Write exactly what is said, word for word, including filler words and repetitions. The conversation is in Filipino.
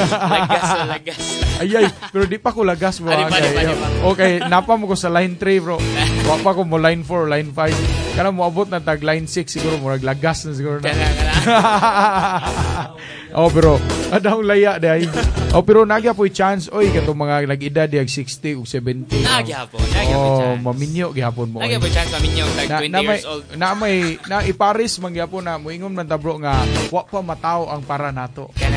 Lagas, lagas. Ayay, pero di pa ko lagas bro. Ah, di pa, di pa, di pa. Okay, napa mo ko sa line three bro. Wa pa ko mo line four, line five. Kana mo abot na tag line six siguro mo lagas na siguro na. Kana, kana. Oh pero adang laya day. Oh pero nagya po chance oy katong mga nag-edad diag sixty ug seventy. Nagyapon, nagyapon Oh, chance. maminyo gihapon mo. Nagyapon chance maminyo tag Na, twenty na may, years old. na may na iparis mangyapon na moingon man ta bro nga wa pa mataw ang para nato.